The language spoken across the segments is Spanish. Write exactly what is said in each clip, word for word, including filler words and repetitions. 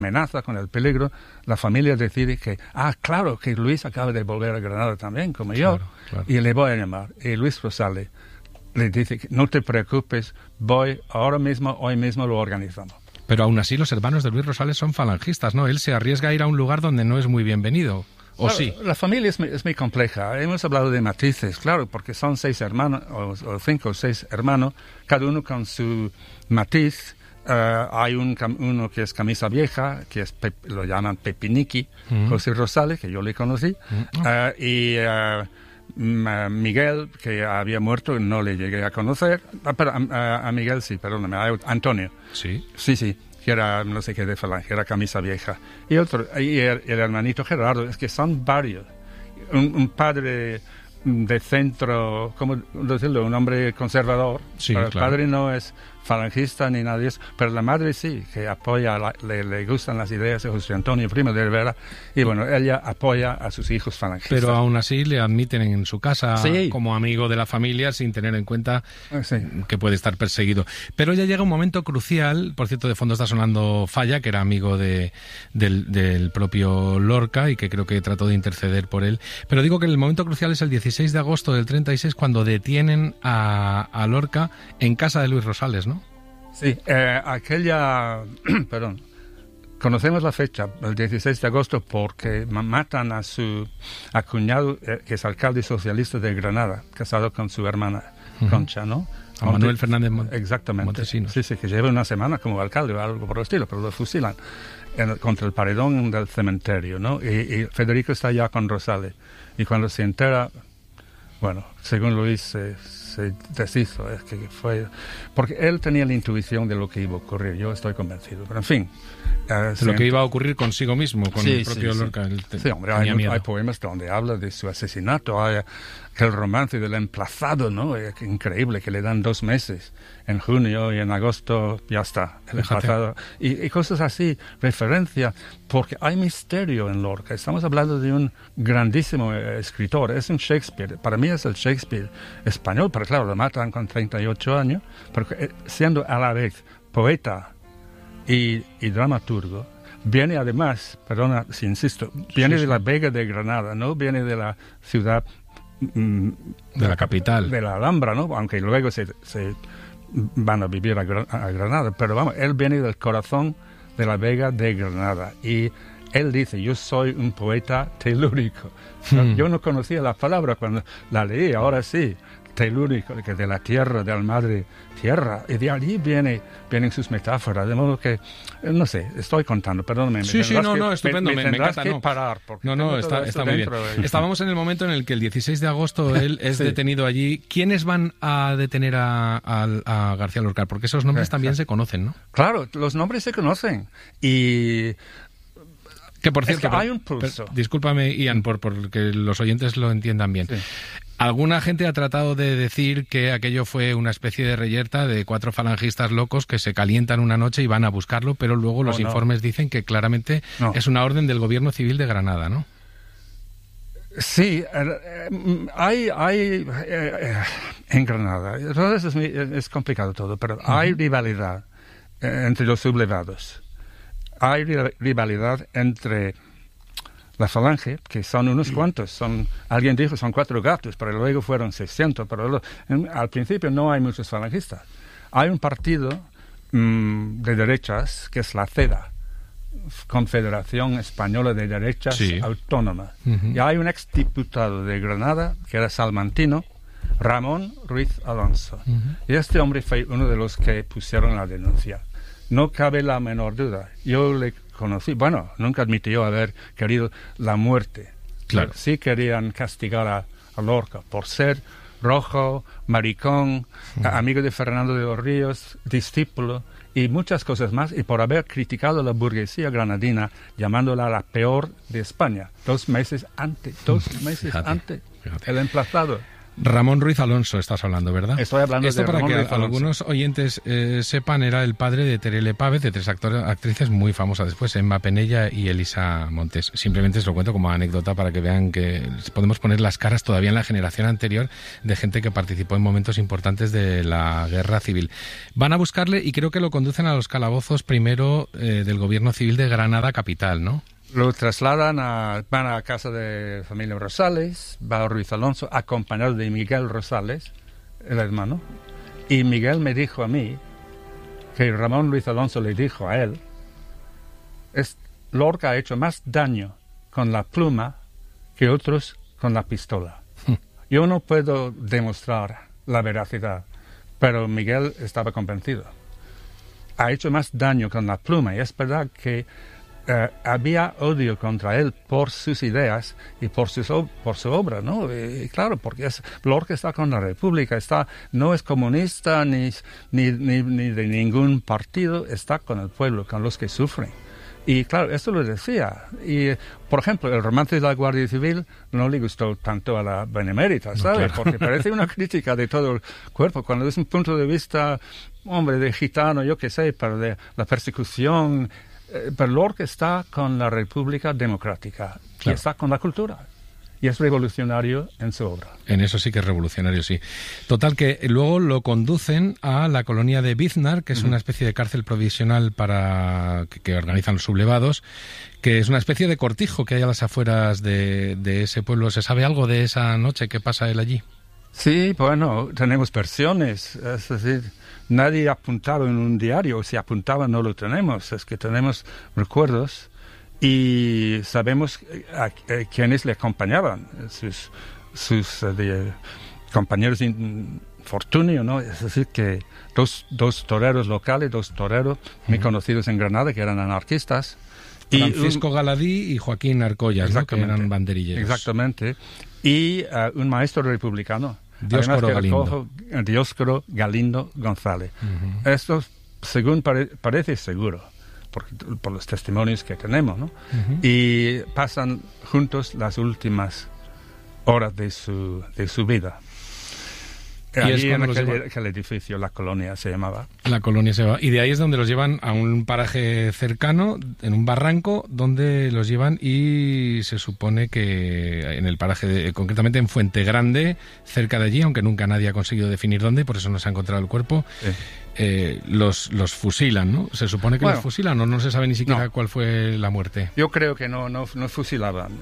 amenaza, con el peligro, la familia decide que, ah, claro, que Luis acaba de volver a Granada también, como yo, claro, claro. y le voy a llamar. Y Luis Rosales le dice, no te preocupes, voy ahora mismo, hoy mismo lo organizamos. Pero aún así los hermanos de Luis Rosales son falangistas, ¿no? Él se arriesga a ir a un lugar donde no es muy bienvenido, ¿o Claro, sí? La familia es muy, es muy compleja. Hemos hablado de matices, claro, porque son seis hermanos, o, o cinco o seis hermanos, cada uno con su matiz. Uh, hay un, uno que es camisa vieja, que es Pep, lo llaman Pepiniqui, uh-huh. José Rosales, que yo le conocí, uh-huh. uh, y uh, Miguel, que había muerto, no le llegué a conocer, uh, pero uh, a Miguel sí, perdóname, a Antonio. Sí. Sí, sí, que era no sé qué de falange, era camisa vieja. Y otro, y el, el hermanito Gerardo, es que son varios. Un, un padre de centro, ¿cómo decirlo? Un hombre conservador. Sí, pero el claro. padre no es falangista ni nada de eso, pero la madre sí, que apoya, la, le, le gustan las ideas de José Antonio Primo de Rivera, y bueno, ella apoya a sus hijos falangistas. Pero aún así le admiten en su casa sí. como amigo de la familia sin tener en cuenta sí. que puede estar perseguido. Pero ya llega un momento crucial, por cierto, de fondo está sonando Falla, que era amigo de, del, del propio Lorca y que creo que trató de interceder por él, pero digo que el momento crucial es el dieciséis de agosto del treinta y seis, cuando detienen a, a Lorca en casa de Luis Rosales, ¿no? Sí, eh, aquella, perdón, conocemos la fecha, el dieciséis de agosto, porque matan a su a cuñado, eh, que es alcalde socialista de Granada, casado con su hermana uh-huh. Concha, ¿no? A Monte, Manuel Fernández Mon- Exactamente. Montesinos. Sí, sí, que lleva una semana como alcalde o algo por el estilo, pero lo fusilan en, contra el paredón del cementerio, ¿no? Y, y Federico está ya con Rosales. Y cuando se entera, bueno, según Luis, eh, se deshizo, es que fue... Porque él tenía la intuición de lo que iba a ocurrir, yo estoy convencido. Pero en fin... Uh, de lo que iba a ocurrir consigo mismo, con sí, el propio sí, Lorca. Sí, el te- sí hombre, hay, hay poemas donde habla de su asesinato, hay aquel romance del emplazado, ¿no? Es increíble, que le dan dos meses, en junio y en agosto ya está, el emplazado. Y, y cosas así, referencia, porque hay misterio en Lorca. Estamos hablando de un grandísimo eh, escritor, es un Shakespeare, para mí es el Shakespeare español, pero claro, lo matan con treinta y ocho años, porque eh, siendo a la vez poeta y, y dramaturgo, viene además, perdona si insisto, viene sí, sí. de la Vega de Granada, no viene de la ciudad... Mm, de la capital. De la Alhambra, ¿no? Aunque luego se, se van a vivir a, a Granada, pero vamos, él viene del corazón de la Vega de Granada y él dice, yo soy un poeta telúrico. Hmm. Yo no conocía la palabra cuando la leí, ahora sí. Telúrico, que de la tierra, de la madre tierra, y de allí viene, vienen sus metáforas, de modo que, no sé, estoy contando, perdóname. Sí, sí, no, que, no, estupendo, me, me, me, me encanta, que no. parar. No, no, está, está muy bien. De... Estábamos en el momento en el que el dieciséis de agosto él es sí. detenido allí. ¿Quiénes van a detener a, a, a García Lorca? Porque esos nombres sí, también sí. se conocen, ¿no? Claro, los nombres se conocen, y... Que por cierto, es que hay un pulso. Per, discúlpame, Ian, por, por que los oyentes lo entiendan bien. Sí. Alguna gente ha tratado de decir que aquello fue una especie de reyerta de cuatro falangistas locos que se calientan una noche y van a buscarlo, pero luego los oh, no. informes dicen que claramente no. es una orden del gobierno civil de Granada, ¿no? Sí, eh, hay, hay eh, eh, en Granada, entonces es, es complicado todo, pero uh-huh. hay rivalidad eh, entre los sublevados. Hay rivalidad entre la falange, que son unos cuantos, son, alguien dijo son cuatro gatos, pero luego fueron seiscientos, pero lo, en, al principio no hay muchos falangistas. Hay un partido mmm, de derechas, que es la CEDA, Confederación Española de Derechas sí. Autónoma, uh-huh. y hay un exdiputado de Granada, que era salmantino, Ramón Ruiz Alonso, uh-huh. y este hombre fue uno de los que pusieron la denuncia. No cabe la menor duda. Yo le conocí, bueno, nunca admitió haber querido la muerte. Claro. Sí querían castigar a, a Lorca por ser rojo, maricón, uh-huh. amigo de Fernando de los Ríos, discípulo y muchas cosas más, y por haber criticado a la burguesía granadina, llamándola la peor de España, dos meses antes, dos meses fíjate, antes, fíjate. el emplazado. Ramón Ruiz Alonso estás hablando, ¿verdad? Estoy hablando Esto de para Ramón que Ruiz Alonso. Algunos oyentes eh, sepan, era el padre de Terele Pávez, de tres actores, actrices muy famosas después, Emma Penella y Elisa Montes. Simplemente os lo cuento como anécdota para que vean que podemos poner las caras todavía en la generación anterior de gente que participó en momentos importantes de la guerra civil. Van a buscarle y creo que lo conducen a los calabozos primero eh, del gobierno civil de Granada capital, ¿no? Lo trasladan a, van a casa de familia Rosales, va Ruiz Alonso, acompañado de Miguel Rosales, el hermano. Y Miguel me dijo a mí que Ramón Ruiz Alonso le dijo a él, es, Lorca ha hecho más daño con la pluma que otros con la pistola. Yo no puedo demostrar la veracidad, pero Miguel estaba convencido. Ha hecho más daño con la pluma y es verdad que Uh, había odio contra él por sus ideas y por, sus, por su obra, ¿no? Y, y claro, porque es, Lorca está con la República, está, no es comunista ni, ni, ni, ni de ningún partido, está con el pueblo, con los que sufren. Y claro, esto lo decía. Y, por ejemplo, el romance de la Guardia Civil no le gustó tanto a la Benemérita, ¿sabes? No, claro. Porque parece una crítica de todo el cuerpo. Cuando es un punto de vista, hombre, de gitano, yo qué sé, pero de la persecución. Pero Lorca está con la República Democrática, claro. Y está con la cultura. Y es revolucionario en su obra. En eso sí que es revolucionario, sí. Total, que luego lo conducen a la colonia de Biznar, que es uh-huh. una especie de cárcel provisional para que, que organizan los sublevados, que es una especie de cortijo que hay a las afueras de, de ese pueblo. ¿Se sabe algo de esa noche? ¿Qué pasa él allí? Sí, bueno, tenemos versiones, es decir, nadie ha apuntado en un diario, o si apuntaba no lo tenemos, es que tenemos recuerdos y sabemos a, a, a quienes le acompañaban, sus, sus uh, de, compañeros de infortunio, ¿no? Es decir, que dos, dos toreros locales, dos toreros uh-huh. muy conocidos en Granada, que eran anarquistas. Francisco y un, Galadí y Joaquín Arcollas, ¿no? Que eran banderilleros. Exactamente. Y uh, un maestro republicano. Dioscoro Galindo. Dioscoro Galindo González. Uh-huh. Esto, según pare, parece seguro, por, por los testimonios que tenemos, ¿no? Uh-huh. Y pasan juntos las últimas horas de su, de su vida. Y allí en aquel, aquel edificio, la colonia se llamaba. La colonia se va. Y de ahí es donde los llevan a un paraje cercano, en un barranco, donde los llevan y se supone que en el paraje, de, concretamente en Fuente Grande, cerca de allí, aunque nunca nadie ha conseguido definir dónde, por eso no se ha encontrado el cuerpo, sí. eh, los, los fusilan, ¿no? Se supone que bueno, los fusilan o no se sabe ni siquiera no. cuál fue la muerte. Yo creo que no, no, no fusilaban.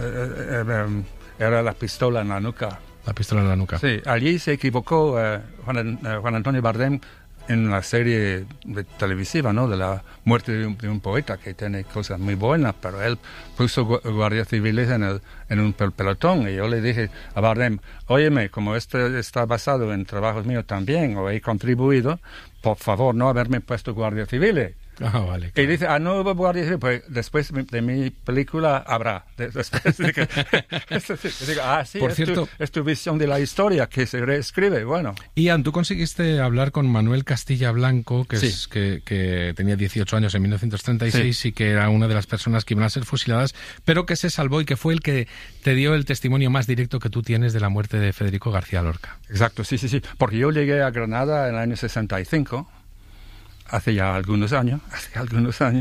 Era la pistola en la nuca. La pistola en la nuca. Sí, allí se equivocó uh, Juan, uh, Juan Antonio Bardem en la serie de televisiva, ¿no? De la muerte de un, de un poeta que tiene cosas muy buenas, pero él puso gu- guardias civiles en, el, en un pel- pelotón y yo le dije a Bardem, óyeme, como esto está basado en trabajos míos también, o he contribuido, por favor no haberme puesto guardias civiles. Ah, vale, claro. Y dice, ah, no hubo guardia civil, pues después de mi película habrá. Después de que, digo, ah, sí, Por es, cierto, tu, es tu visión de la historia que se reescribe, bueno. Ian, tú conseguiste hablar con Manuel Castilla Blanco, que, sí. es, que, que tenía dieciocho años en mil novecientos treinta y seis sí. y que era una de las personas que iban a ser fusiladas, pero que se salvó y que fue el que te dio el testimonio más directo que tú tienes de la muerte de Federico García Lorca. Exacto, sí, sí, sí, porque yo llegué a Granada en el año sesenta y cinco, hace ya algunos años, hace algunos años,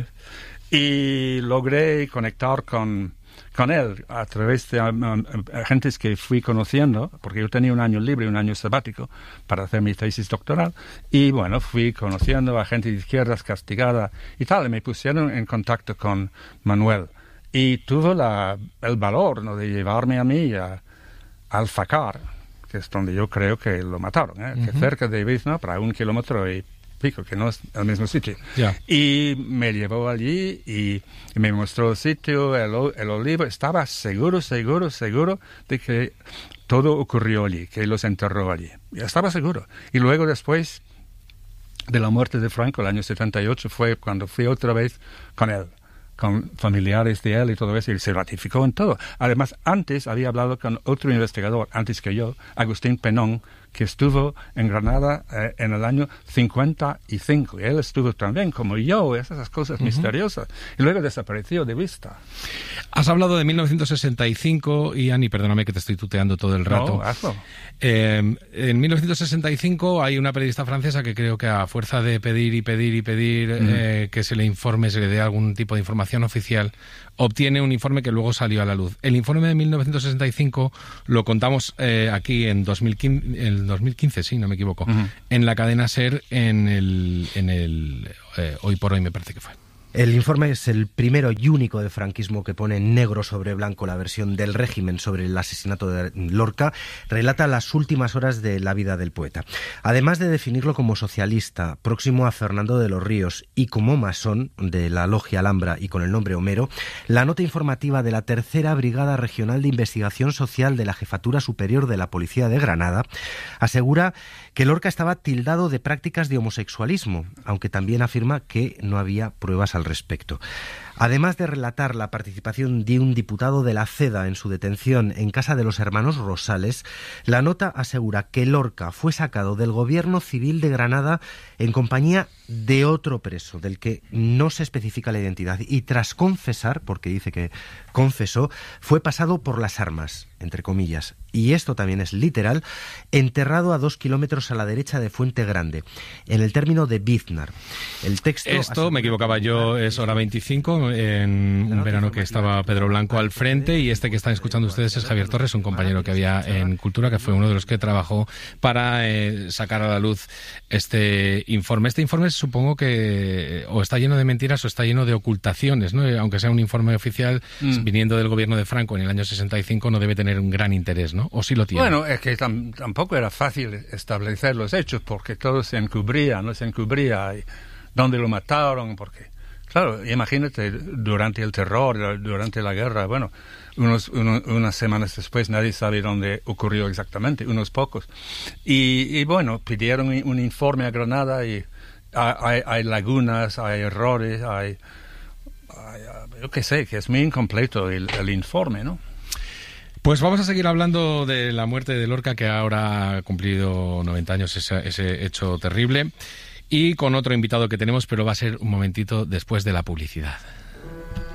y logré conectar con, con él a través de um, um, agentes que fui conociendo, porque yo tenía un año libre, un año sabático para hacer mi tesis doctoral, y bueno, fui conociendo a gente de izquierdas castigada y tal, y me pusieron en contacto con Manuel, y tuvo la, el valor, ¿no?, de llevarme a mí a, a Alfacar, que es donde yo creo que lo mataron, ¿eh? Uh-huh. Que cerca de Biznar, para un kilómetro y pico, que no es el mismo sitio. Yeah. Y me llevó allí y, y me mostró el sitio, el, el olivo. Estaba seguro, seguro, seguro de que todo ocurrió allí, que los enterró allí. Y estaba seguro. Y luego después de la muerte de Franco, el año setenta y ocho, fue cuando fui otra vez con él, con familiares de él y todo eso, y se ratificó en todo. Además, antes había hablado con otro investigador, antes que yo, Agustín Penón, que estuvo en Granada eh, en el año cincuenta y cinco. Y él estuvo también, como yo, esas cosas uh-huh. misteriosas. Y luego desapareció de vista. Has hablado de mil novecientos sesenta y cinco y, Ani, perdóname que te estoy tuteando todo el rato. No, hazlo. Eh, en mil novecientos sesenta y cinco hay una periodista francesa que creo que a fuerza de pedir y pedir y pedir uh-huh. eh, que se le informe, se le dé algún tipo de información oficial, obtiene un informe que luego salió a la luz. El informe de mil novecientos sesenta y cinco lo contamos eh, aquí en dos mil quince, en dos mil quince, sí, no me equivoco, uh-huh. en la cadena SER, en el, en el eh, Hoy por Hoy me parece que fue. El informe es el primero y único de franquismo que pone negro sobre blanco la versión del régimen sobre el asesinato de Lorca. Relata las últimas horas de la vida del poeta. Además de definirlo como socialista, próximo a Fernando de los Ríos, y como masón de la Logia Alhambra y con el nombre Homero, la nota informativa de la Tercera Brigada Regional de Investigación Social de la Jefatura Superior de la Policía de Granada asegura que Lorca estaba tildado de prácticas de homosexualismo, aunque también afirma que no había pruebas al respecto. Además de relatar la participación de un diputado de la CEDA en su detención en casa de los hermanos Rosales, la nota asegura que Lorca fue sacado del gobierno civil de Granada en compañía de otro preso, del que no se especifica la identidad, y tras confesar, porque dice que confesó, fue pasado por las armas, entre comillas, y esto también es literal, enterrado a dos kilómetros a la derecha de Fuente Grande, en el término de Biznar. El texto... Esto, me equivocaba yo, es hora veinticinco, en un verano que estaba Pedro Blanco al frente, y este que están escuchando ustedes es Javier Torres, un compañero que había en Cultura, que fue uno de los que trabajó para eh, sacar a la luz este informe. Este informe supongo que o está lleno de mentiras o está lleno de ocultaciones, ¿no? Aunque sea un informe oficial, mm. viniendo del gobierno de Franco en el año sesenta y cinco, no debe tener un gran interés, ¿no? ¿O sí lo tiene? Bueno, es que tam- tampoco era fácil establecer los hechos, porque todo se encubría, no se encubría, y dónde lo mataron, porque... Claro, imagínate, durante el terror, durante la guerra, bueno, unos, uno, unas semanas después nadie sabe dónde ocurrió exactamente, unos pocos. Y, y bueno, pidieron un informe a Granada y hay, hay lagunas, hay errores, hay, hay, yo qué sé, que es muy incompleto el, el informe, ¿no? Pues vamos a seguir hablando de la muerte de Lorca, que ahora ha cumplido noventa años, ese, ese hecho terrible. Y con otro invitado que tenemos, pero va a ser un momentito después de la publicidad.